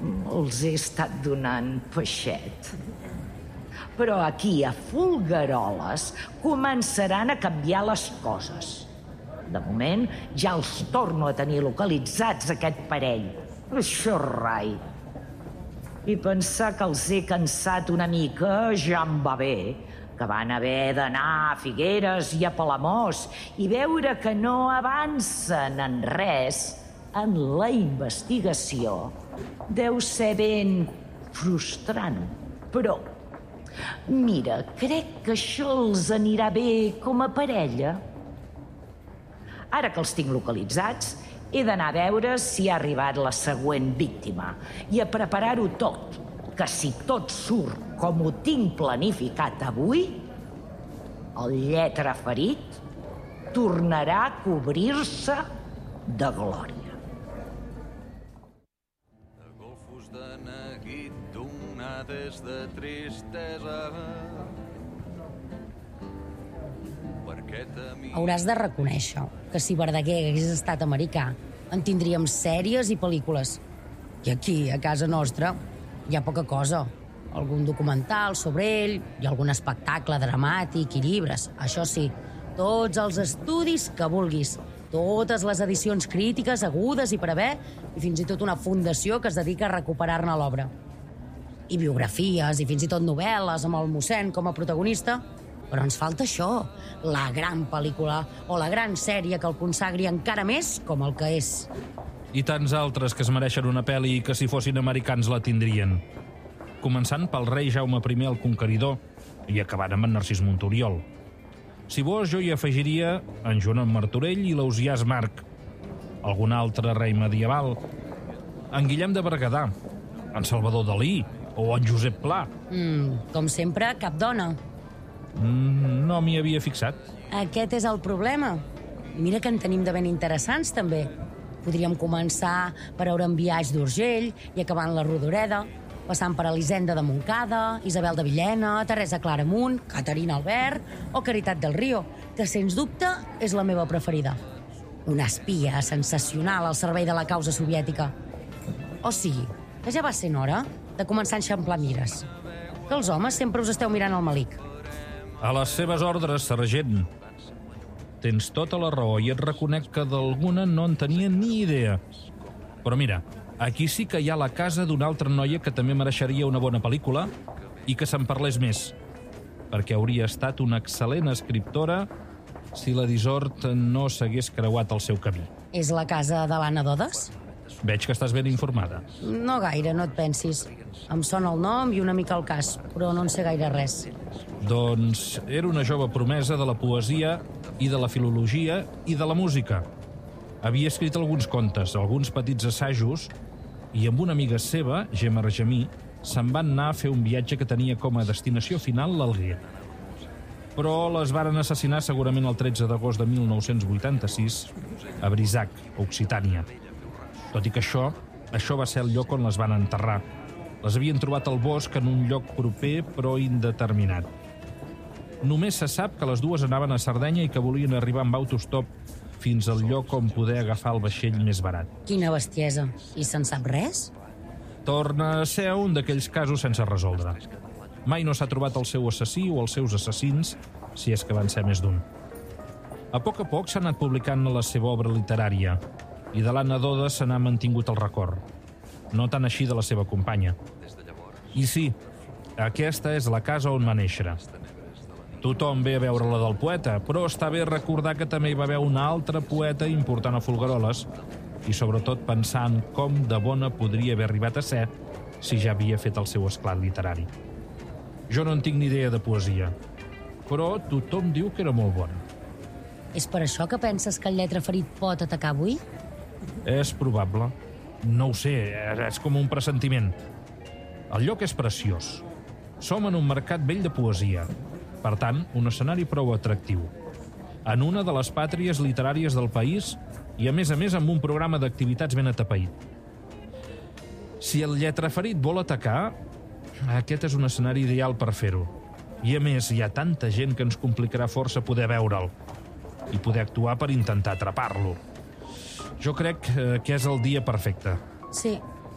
Els he estat donant peixet. Però aquí, a Folgueroles, començaran a canviar les coses. De moment, ja els torno a tenir localitzats, aquest parell. Això rai. I pensar que els he cansat una mica ja em va bé, que van haver d'anar a Figueres i a Palamós i veure que no avancen en res en la investigació deu ser ben frustrant. Però, mira, crec que això els anirà bé com a parella. Ara que els tinc localitzats, he d'anar a veure si ha arribat la següent víctima i a preparar-ho tot, que si tot surt com ho tinc planificat avui, el lletraferit tornarà a cobrir-se de glòria. De golfos de neguit donades de tristesa. Hauràs de reconèixer que si Verdaguer hagués estat americà, en tindríem sèries i pel·lícules. I aquí, a casa nostra, hi ha poca cosa. Algun documental sobre ell, i algun espectacle dramàtic i llibres. Això sí, tots els estudis que vulguis, totes les edicions crítiques agudes i per haver, i fins i tot una fundació que es dedica a recuperar-ne l'obra. I biografies, i fins i tot novel·les amb el mossèn com a protagonista. Però ens falta això, la gran pel·lícula o la gran sèrie que el consagri encara més com el que és. I tants altres que es mereixen una pel·li i que si fossin americans la tindrien. Començant pel rei Jaume I el Conqueridor i acabant amb en Narcís Monturiol. Si vols, jo hi afegiria en Joan Martorell i l'Ausiàs Marc, algun altre rei medieval, en Guillem de Berguedà, en Salvador Dalí o en Josep Pla. Com sempre, cap dona. No m'hi havia fixat. Aquest és el problema. Mira que en tenim de ben interessants, també. Podríem començar per Auren Biaix d'Urgell i acabant la Rodoreda, passant per Elisenda de Montcada, Isabel de Villena, Teresa Claramunt, Caterina Albert o Caritat del Río, que sens dubte és la meva preferida. Una espia sensacional al servei de la causa soviètica. O sigui, que ja va sent hora de començar a enxamplar mires. Que els homes sempre us esteu mirant al melic. A les seves ordres, sergent. Tens tota la raó i et reconec que d'alguna no en tenia ni idea. Però mira, aquí sí que hi ha la casa d'una altra noia que també mereixeria una bona pel·lícula i que se'n parlés més, perquè hauria estat una excel·lent escriptora si la dissort no s'hagués creuat el seu camí. És la casa de l'Anna Dodes? Veig que estàs ben informada. No gaire, no et pensis. Em sona el nom i una mica el cas, però no en sé gaire res. Doncs era una jove promesa de la poesia i de la filologia i de la música. Havia escrit alguns contes, alguns petits assajos, i amb una amiga seva, Gemma Argemí, se'n van anar a fer un viatge que tenia com a destinació final l'Alguer. Però les varen assassinar segurament el 13 d'agost de 1986 a Brisac, Occitània. Tot i que això va ser el lloc on les van enterrar. Les havien trobat al bosc en un lloc proper però indeterminat. Només se sap que les dues anaven a Sardenya i que volien arribar amb autostop fins al lloc on poder agafar el vaixell més barat. Quina bestiesa. I se'n sap res? Torna a ser un d'aquells casos sense resoldre. Mai no s'ha trobat el seu assassí o els seus assassins, si és que van ser més d'un. A poc s'ha anat publicant la seva obra literària i de l'Anna Dodes se n'ha mantingut el record. No tant així de la seva companya. I sí, aquesta és la casa on va néixer. Tothom ve a veure la del poeta, però està bé recordar que també hi va haver un altre poeta important a Folgueroles i sobretot pensar en com de bona podria haver arribat a ser si ja havia fet el seu esclat literari. Jo no en tinc ni idea de poesia, però tothom diu que era molt bona. És per això que penses que el lletraferit pot atacar avui? És probable. No ho sé, és com un pressentiment. El lloc és preciós. Som en un mercat vell de poesia. Per tant, un escenari prou atractiu. En una de les pàtries literàries del país i, a més amb un programa d'activitats ben atapeït. Si el lletraferit vol atacar, aquest és un escenari ideal per fer-ho. I, a més, hi ha tanta gent que ens complicarà força poder veure'l i poder actuar per intentar atrapar-lo. Jo crec que és el dia perfecte. Sí,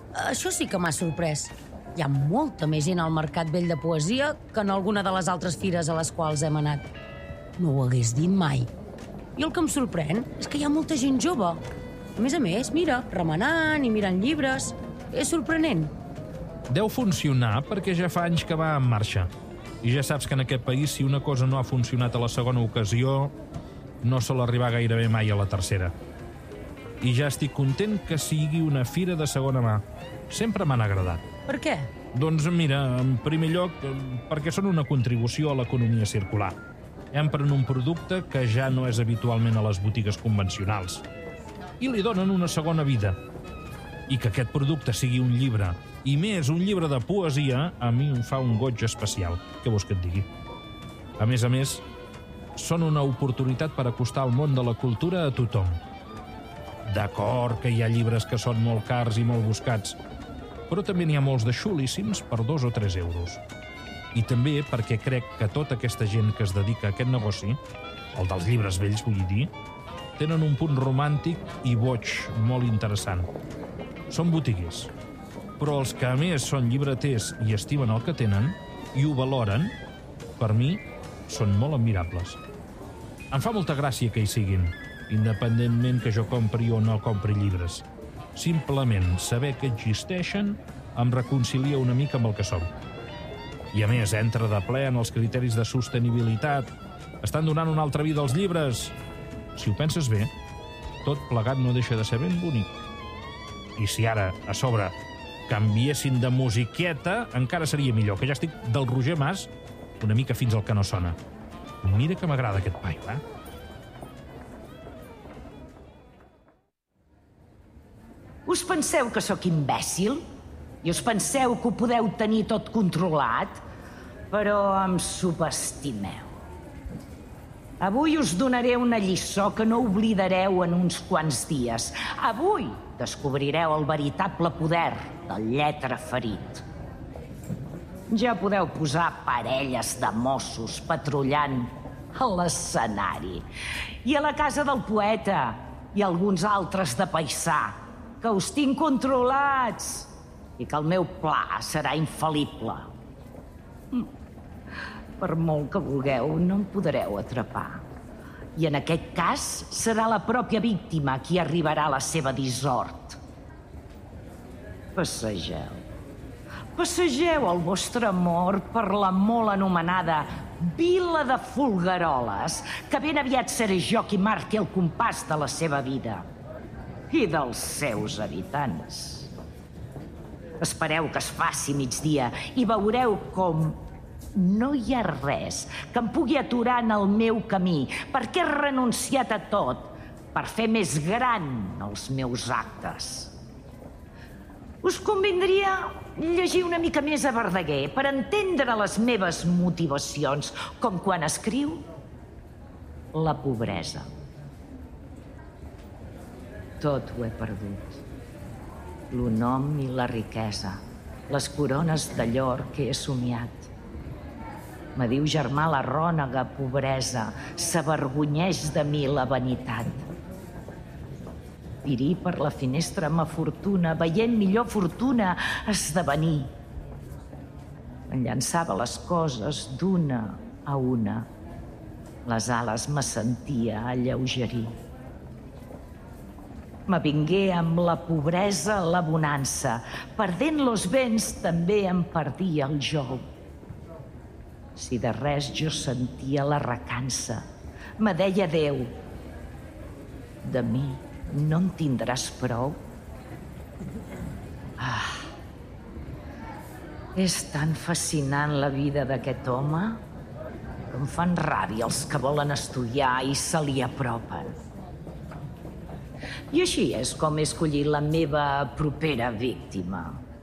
Això sí que m'ha sorprès. Hi ha molta més gent al Mercat Vell de Poesia que en alguna de les altres fires a les quals hem anat. No ho hagués dit mai. I el que em sorprèn és que hi ha molta gent jove. A més, mira, remenant i mirant llibres. És sorprenent. Deu funcionar perquè ja fa anys que va en marxa. I ja saps que en aquest país, si una cosa no ha funcionat a la segona ocasió, no sol arribar gairebé mai a la tercera. I ja estic content que sigui una fira de segona mà. Sempre m'han agradat. Per què? Doncs mira, en primer lloc, perquè són una contribució a l'economia circular. Empren un producte que ja no és habitualment a les botigues convencionals. I li donen una segona vida. I que aquest producte sigui un llibre, i més un llibre de poesia, a mi em fa un goig especial. Què vols que et digui? A més, són una oportunitat per acostar el món de la cultura a tothom. D'acord que hi ha llibres que són molt cars i molt buscats, però també n'hi ha molts de xulíssims per 2 o 3 euros. I també perquè crec que tota aquesta gent que es dedica a aquest negoci, el dels llibres vells vull dir, tenen un punt romàntic i boig molt interessant. Són botiguers, però els que a més són llibreters i estimen el que tenen i ho valoren, per mi són molt admirables. Em fa molta gràcia que hi siguin, independentment que jo compri o no compri llibres. Simplement saber que existeixen em reconcilia una mica amb el que som. I a més, entra de ple en els criteris de sostenibilitat. Estan donant una altra vida als llibres. Si ho penses bé, tot plegat no deixa de ser ben bonic. I si ara, a sobre, canviessin de musiqueta, encara seria millor, que ja estic del Roger Mas una mica fins al que no sona. Mira que m'agrada aquest paio, eh? Us penseu que sóc imbècil? I us penseu que ho podeu tenir tot controlat? Però em subestimeu. Avui us donaré una lliçó que no oblidareu en uns quants dies. Avui descobrireu el veritable poder del lletre ferit. Ja podeu posar parelles de Mossos patrullant a l'escenari. I a la casa del poeta i alguns altres de paisà, que us tinc controlats i que el meu pla serà infal·lible. Per molt que vulgueu, no em podreu atrapar. I en aquest cas serà la pròpia víctima qui arribarà a la seva dissort. Passegeu. Passegeu el vostre amor per la molt anomenada Vila de Folgueroles, que ben aviat seré jo qui marqui el compàs de la seva vida i dels seus habitants. Espereu que es faci migdia i veureu com no hi ha res que em pugui aturar en el meu camí, perquè he renunciat a tot per fer més gran els meus actes. Us convindria llegir una mica més a Verdaguer per entendre les meves motivacions, com quan escriu la pobresa. Tot ho he perdut. L'onom i la riquesa, les corones de llor que he somiat. Me diu germà la rònega pobresa, s'avergonyeix de mi la vanitat. Pirí per la finestra ma fortuna, veient millor fortuna esdevenir. Em llançava les coses d'una a una. Les ales me sentia alleugerir. M'avingué amb la pobresa la bonança. Perdent los béns també em perdia el jou. Si de res jo sentia la recança, me deia Déu, de mi no en tindràs prou? És tan fascinant la vida d'aquest home que em fan ràbia els que volen estudiar i se li apropen. I així és com he escollit la meva propera víctima.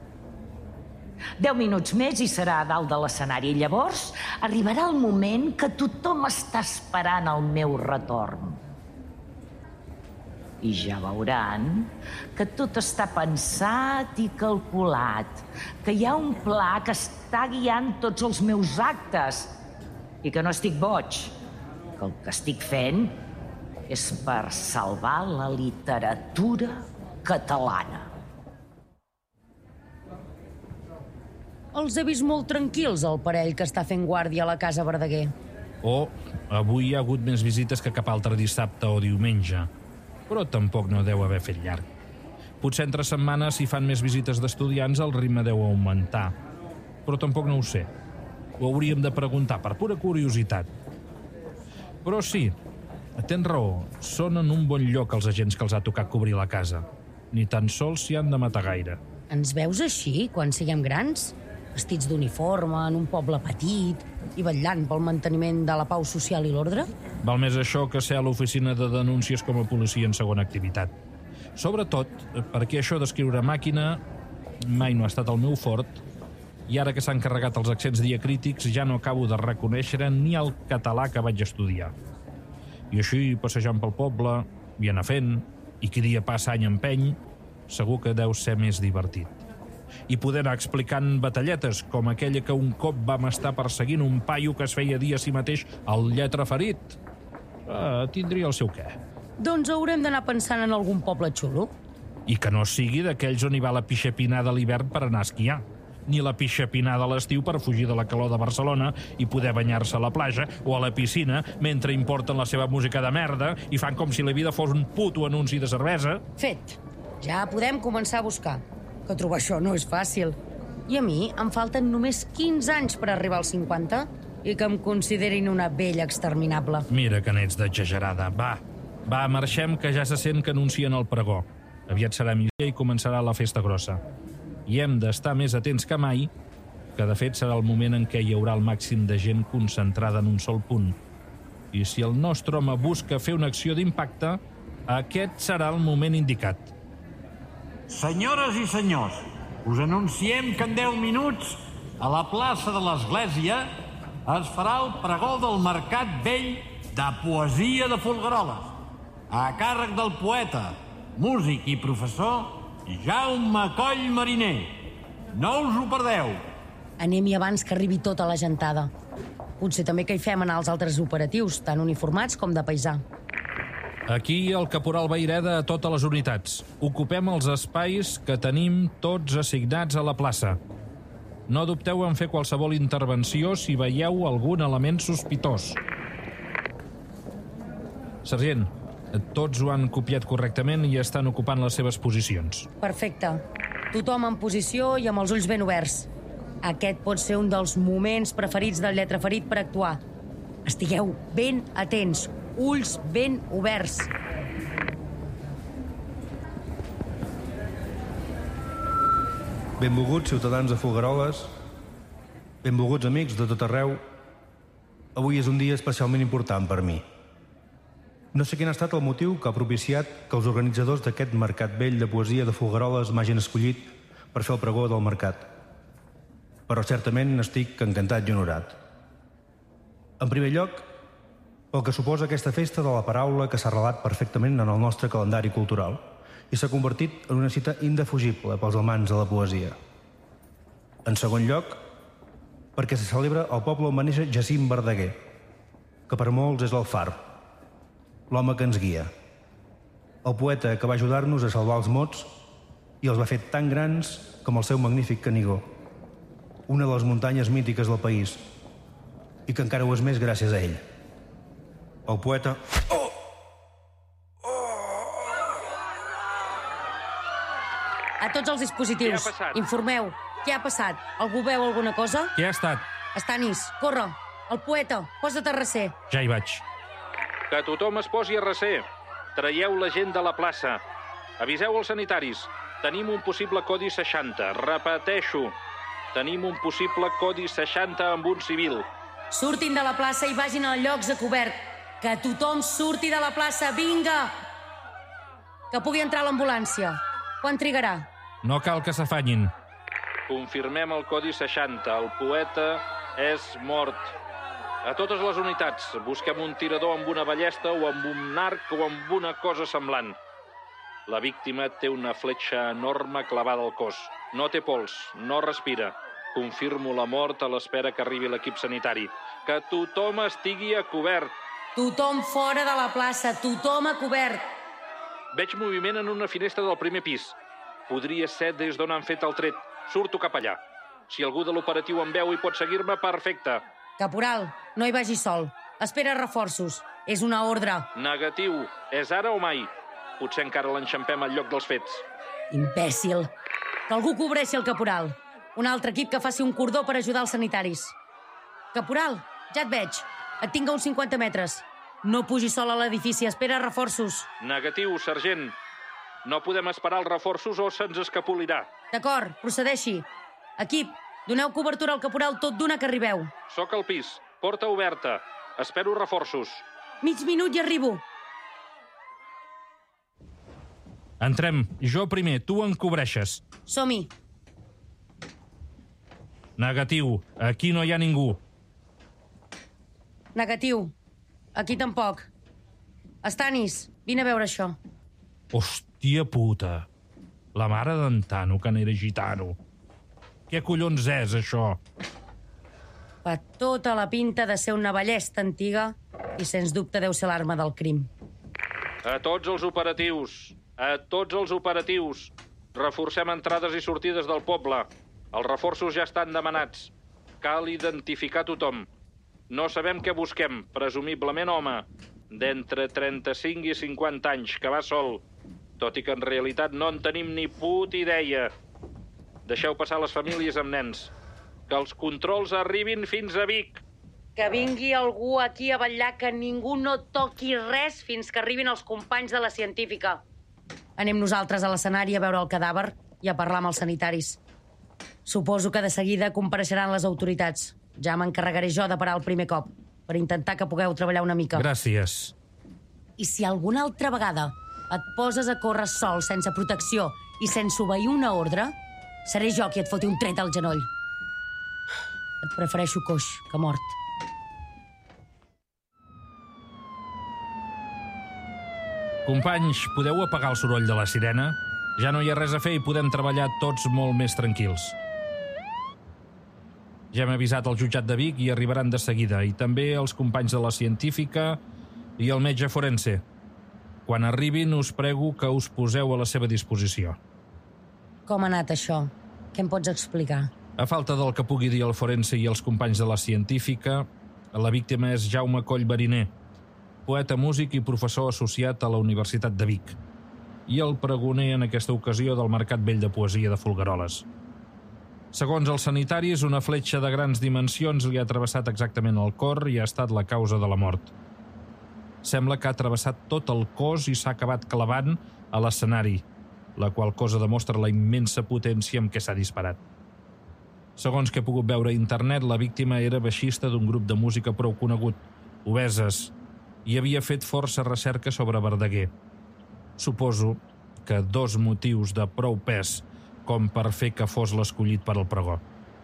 10 minuts més i serà a dalt de l'escenari. Llavors arribarà el moment que tothom està esperant el meu retorn. I ja veuran que tot està pensat i calculat, que hi ha un pla que està guiant tots els meus actes i que no estic boig, que el que estic fent és per salvar la literatura catalana. Els he vist molt tranquils, el parell que està fent guàrdia a la casa Verdaguer. O avui hi ha hagut més visites que cap altre dissabte o diumenge. Però tampoc no deu haver fet llarg. Potser entre setmanes, si fan més visites d'estudiants, el ritme deu augmentar. Però tampoc no ho sé. Ho hauríem de preguntar, per pura curiositat. Però sí, tens raó, són en un bon lloc els agents que els ha tocat cobrir la casa. Ni tan sols s'hi han de matar gaire. Ens veus així, quan siguem grans? Vestits d'uniforme, en un poble petit i vetllant pel manteniment de la pau social i l'ordre? Val més això que ser a l'oficina de denúncies com a policia en segona activitat. Sobretot perquè això d'escriure a màquina mai no ha estat el meu fort i ara que s'han carregat els accents diacrítics ja no acabo de reconèixer ni el català que vaig estudiar. I així, passejant pel poble, i anar fent, i qui dia passa any empeny, segur que deu ser més divertit. I poder anar explicant batalletes, com aquella que un cop vam estar perseguint un paio que es feia dir a si mateix el lletraferit. Tindria el seu què. Doncs haurem d'anar pensant en algun poble xulo. I que no sigui d'aquells on hi va la pixapinada a l'hivern per anar a esquiar, ni la pixapinada a l'estiu per fugir de la calor de Barcelona i poder banyar-se a la platja o a la piscina mentre importen la seva música de merda i fan com si la vida fos un puto anunci de cervesa. Fet. Ja podem començar a buscar. Que trobar això no és fàcil. I a mi em falten només 15 anys per arribar als 50 i que em considerin una vella exterminable. Mira que n'ets d'exagerada. Va, marxem, que ja se sent que anuncien el pregó. Aviat serà migdia i començarà la festa grossa. I hem d'estar més atents que mai, que de fet serà el moment en què hi haurà el màxim de gent concentrada en un sol punt. I si el nostre home busca fer una acció d'impacte, aquest serà el moment indicat. Senyores i senyors, us anunciem que en 10 minuts a la plaça de l'Església es farà el pregó del Mercat Vell de Poesia de Folgueroles, a càrrec del poeta, músic i professor Jaume Coll Mariner. No us ho perdeu. Anem-hi abans que arribi tota la gentada. Potser també que hi fem anar els altres operatius, tant uniformats com de paisà. Aquí el caporal Vaireda a totes les unitats. Ocupem els espais que tenim tots assignats a la plaça. No dubteu en fer qualsevol intervenció si veieu algun element sospitós. Sergent, tots ho han copiat correctament i estan ocupant les seves posicions. Perfecte. Tothom en posició i amb els ulls ben oberts. Aquest pot ser un dels moments preferits del lletraferit per actuar. Estigueu ben atents, ulls ben oberts. Benvolguts ciutadans de Folgueroles, benvolguts amics de tot arreu. Avui és un dia especialment important per mi. No sé quin ha estat el motiu que ha propiciat que els organitzadors d'aquest Mercat Vell de Poesia de Folgueroles m'hagin escollit per fer el pregó del mercat. Però certament estic encantat i honorat. En primer lloc, pel que suposa aquesta festa de la paraula que s'ha arrelat perfectament en el nostre calendari cultural i s'ha convertit en una cita indefugible pels amants de la poesia. En segon lloc, perquè se celebra el poble on va néixer Jacint Verdaguer, que per molts és el far, l'home que ens guia, el poeta que va ajudar-nos a salvar els mots i els va fer tan grans com el seu magnífic Canigó, una de les muntanyes mítiques del país, i que encara ho és més gràcies a ell. El poeta... A tots els dispositius, Què ha passat? informeu. Què ha passat? Algú veu alguna cosa? Què ha estat? Estanis, corre. El poeta, posa't a recer. Ja hi vaig. Que tothom es posi a recer. Traieu la gent de la plaça. Aviseu els sanitaris. Tenim un possible codi 60. Repeteixo. Tenim un possible codi 60 amb un civil. Surtin de la plaça i vagin als llocs de cobert. Que tothom surti de la plaça, vinga! Que pugui entrar l'ambulància. Quan trigarà? No cal que s'afanyin. Confirmem el codi 60. El poeta és mort. A totes les unitats, busquem un tirador amb una ballesta o amb un arc o amb una cosa semblant. La víctima té una fletxa enorme clavada al cos. No té pols, no respira. Confirmo la mort a l'espera que arribi l'equip sanitari. Que tothom estigui a cobert. Tothom fora de la plaça, tothom a cobert. Veig moviment en una finestra del primer pis. Podria ser des d'on han fet el tret. Surto cap allà. Si algú de l'operatiu em veu i pot seguir-me, perfecte. Caporal, no hi vagi sol. Espera reforços. És una ordre. Negatiu. És ara o mai? Potser encara l'enxampem al lloc dels fets. Imbècil. Que algú cobreixi el caporal. Un altre equip que faci un cordó per ajudar els sanitaris. Caporal, ja et veig. Et tinc a uns 50 metres. No pugi sol a l'edifici, espera reforços. Negatiu, sergent. No podem esperar els reforços o se'ns escapolirà. D'acord, procedeixi. Equip, doneu cobertura al caporal tot d'una que arribeu. Soc al pis. Porta oberta. Espero reforços. Mig minut i arribo. Entrem. Jo primer, tu em cobreixes. Som-hi. Negatiu. Aquí no hi ha ningú. Negatiu. Aquí tampoc. Estanis, vine a veure això. Hòstia puta. La mare d'en Tano, que n'era gitano. Què collons és, això? Fa tota la pinta de ser una ballesta antiga i, sens dubte, deu ser l'arma del crim. A tots els operatius. A tots els operatius. Reforcem entrades i sortides del poble. Els reforços ja estan demanats. Cal identificar tothom. No sabem què busquem. Presumiblement home. D'entre 35 i 50 anys, que va sol. Tot i que en realitat no en tenim ni puta idea. Deixeu passar les famílies amb nens. Que els controls arribin fins a Vic. Que vingui algú aquí a vetllar que ningú no toqui res fins que arribin els companys de la científica. Anem nosaltres a l'escenari a veure el cadàver i a parlar amb els sanitaris. Suposo que de seguida compareixeran les autoritats. Ja m'encarregaré jo de parar el primer cop, per intentar que pugueu treballar una mica. Gràcies. I si alguna altra vegada et poses a córrer sol, sense protecció i sense obeir una ordre, seré jo qui et foti un tret al genoll. Et prefereixo coix que mort. Companys, podeu apagar el soroll de la sirena? Ja no hi ha res a fer i podem treballar tots molt més tranquils. Ja hem avisat el jutjat de Vic i arribaran de seguida, i també els companys de la científica i el metge forense. Quan arribin, us prego que us poseu a la seva disposició. Com ha anat això? Què em pots explicar? A falta del que pugui dir el forense i els companys de la científica, la víctima és Jaume Coll Bariner, poeta, músic i professor associat a la Universitat de Vic, i el pregoner en aquesta ocasió del Mercat Vell de Poesia de Folgueroles. Segons els sanitaris, una fletxa de grans dimensions li ha travessat exactament el cor i ha estat la causa de la mort. Sembla que ha travessat tot el cos i s'ha acabat clavant a l'escenari, la qual cosa demostra la immensa potència amb què s'ha disparat. Segons que he pogut veure a internet, la víctima era baixista d'un grup de música prou conegut, Obeses, i havia fet força recerca sobre Verdaguer. Suposo que 2 motius de prou pes com per fer que fos l'escollit per al pregó.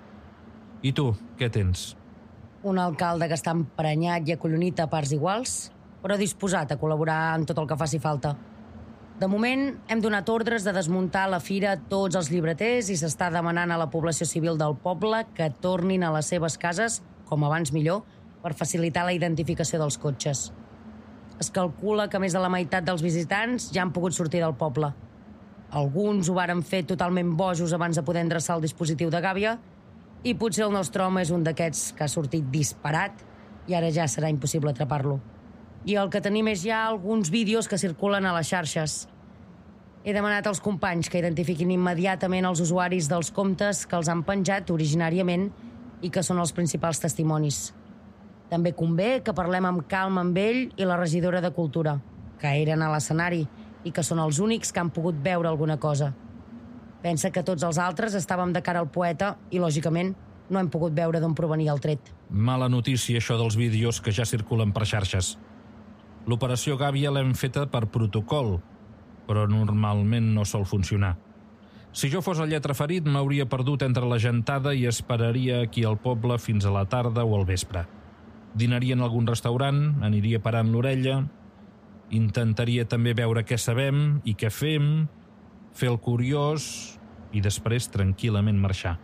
I tu, què tens? Un alcalde que està emprenyat i acollonit a parts iguals, però disposat a col·laborar en tot el que faci falta. De moment, hem donat ordres de desmuntar a la fira tots els llibreters i s'està demanant a la població civil del poble que tornin a les seves cases, com abans millor, per facilitar la identificació dels cotxes. Es calcula que més de la meitat dels visitants ja han pogut sortir del poble. Alguns ho varen fer totalment bojos abans de poder endreçar el dispositiu de gàbia i potser el nostre home és un d'aquests que ha sortit disparat i ara ja serà impossible atrapar-lo. I el que tenim és ja alguns vídeos que circulen a les xarxes. He demanat als companys que identifiquin immediatament els usuaris dels comptes que els han penjat originàriament i que són els principals testimonis. També convé que parlem amb calma amb ell i la regidora de Cultura, que eren a l'escenari i que són els únics que han pogut veure alguna cosa. Pensa que tots els altres estàvem de cara al poeta i, lògicament, no hem pogut veure d'on provenia el tret. Mala notícia, això dels vídeos que ja circulen per xarxes. L'operació Gàbia l'hem feta per protocol, però normalment no sol funcionar. Si jo fos el lletraferit, m'hauria perdut entre la gentada i esperaria aquí al poble fins a la tarda o al vespre. Dinaria en algun restaurant, aniria parant l'orella, intentaria també veure què sabem i què fem, fer el curiós i després tranquil·lament marxar.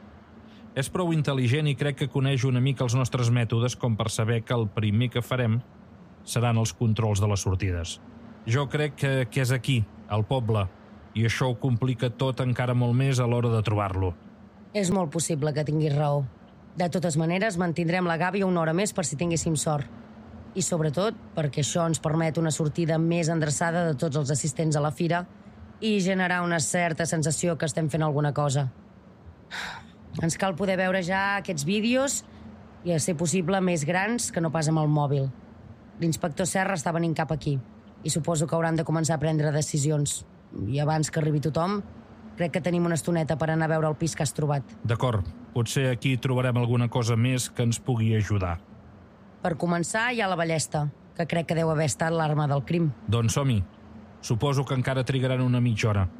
És prou intel·ligent i crec que coneix una mica els nostres mètodes com per saber que el primer que farem seran els controls de les sortides. Jo crec que és aquí, al poble, i això ho complica tot encara molt més a l'hora de trobar-lo. És molt possible que tinguis raó. De totes maneres, mantindrem la gàbia una hora més per si tinguéssim sort. I sobretot perquè això ens permet una sortida més endreçada de tots els assistents a la fira i generar una certa sensació que estem fent alguna cosa. Ens cal poder veure ja aquests vídeos i, a ser possible, més grans que no pas amb el mòbil. L'inspector Serra està venint cap aquí i suposo que hauran de començar a prendre decisions. I abans que arribi tothom, crec que tenim una estoneta per anar a veure el pis que has trobat. D'acord, potser aquí trobarem alguna cosa més que ens pugui ajudar. Per començar, hi ha la ballesta, que crec que deu haver estat l'arma del crim. Doncs som-hi. Suposo que encara trigaran una mitja hora.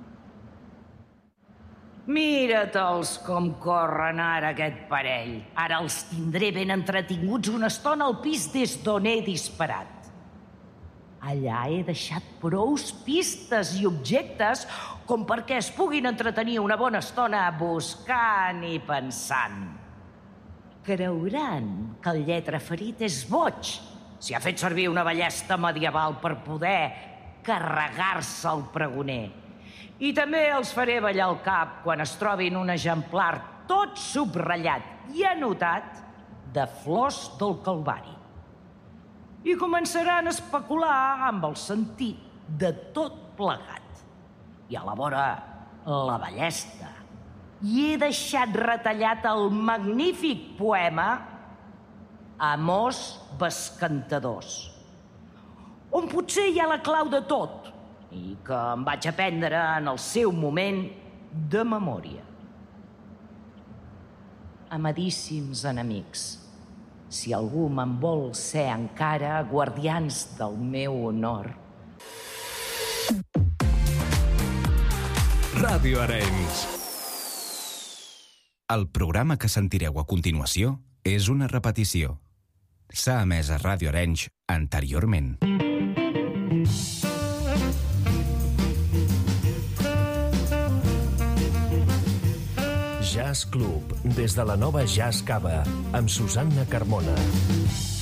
Mira-te'ls com corren ara aquest parell. Ara els tindré ben entretinguts una estona al pis des d'on he disparat. Allà he deixat prous pistes i objectes com perquè es puguin entretenir una bona estona buscant i pensant. Creuran que el lletraferit és boig si ha fet servir una ballesta medieval per poder carregar-se el pregoner. I també els faré ballar el cap quan es trobin un exemplar tot subratllat i anotat de Flors del Calvari. I començaran a especular amb el sentit de tot plegat. I a la vora la ballesta. I he deixat retallat el magnífic poema Amors bescantadors, on potser hi ha la clau de tot i que em vaig aprendre en el seu moment de memòria. Amadíssims enemics, si algú me'n vol ser encara guardians del meu honor. Ràdio Arenys. El programa que sentireu a continuació és una repetició. S'ha emès a Ràdio Arenys anteriorment. Jazz Club, des de la nova Jazz Cava, amb Susanna Carmona.